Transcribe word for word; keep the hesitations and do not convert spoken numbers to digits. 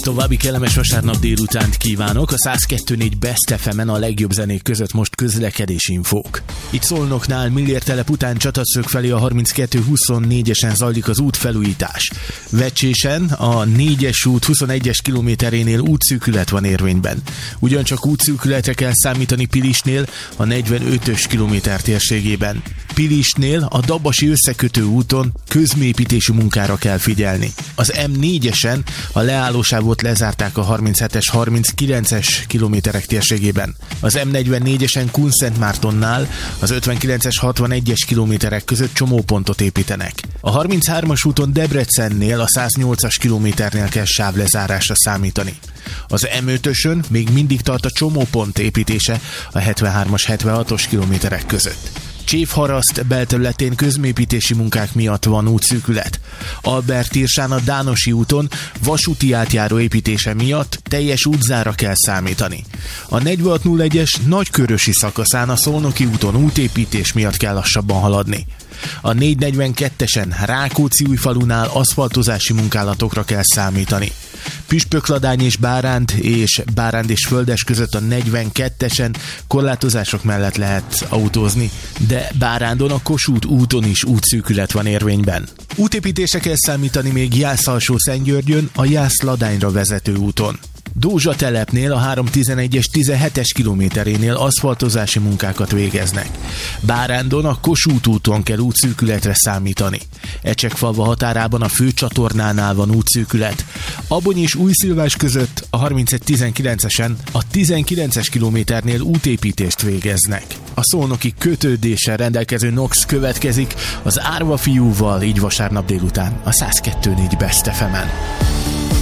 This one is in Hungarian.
További kellemes vasárnap délutánt kívánok. A száz kettő négy Best ef emen a legjobb zenék között most közlekedési infók. Itt Szolnoknál Millért telep után Csataszög felé a harminckettő huszonnégyesen zajlik az útfelújítás. Vecsésen a négyes út huszonegyes kilométerénél útszűkület van érvényben. Ugyancsak útszűkületre kell számítani Pilisnél a negyvenötös kilométer térségében. Pilisnél a Dabasi összekötő úton közműépítési munkára kell figyelni. Az em négyesen a leállósávot lezárták a harminchetes harminckilences kilométerek térségében. Az em negyvennégyesen Kunszentmártonnál az ötvenkilences hatvanegyes kilométerek között csomópontot építenek. A harminchármas úton Debrecennél a száznyolcas kilométernél kell sávlezárásra számítani. Az em ötösön még mindig tart a csomópont építése a hetvenhármas hetvenhatos kilométerek között. Csévharaszt belterületén közműépítési munkák miatt van útszűkület. Albert Irsán a Dánosi úton vasúti átjáró építése miatt teljes útzára kell számítani. A negyvenhat nulla egyes nagykörösi szakaszán a Szolnoki úton útépítés miatt kell lassabban haladni. A négyszáznegyvenkettesen Rákóczi-Újfalunál aszfaltozási munkálatokra kell számítani. Püspökladány és Báránd és Báránd és Földes között a negyvenkettesen korlátozások mellett lehet autózni, de Bárándon a Kossuth úton is útszűkület van érvényben. Útépítésre kell számítani még Jász-Alsó-Szentgyörgyön a Jász-Ladányra vezető úton. Dózsa telepnél a háromszáztizenegyes tizenhetes kilométerénél aszfaltozási munkákat végeznek. Bárándon a Kossuth úton kell útszűkületre számítani. Ecsekfalva határában a főcsatornánál van útszűkület. Abony és Újszilvás között a harmincegy tizenkilencesen a tizenkilences kilométernél útépítést végeznek. A szolnoki kötődéssel rendelkező Nox következik az Árva fiúval, így vasárnap délután a száz kettő négy Best ef emen.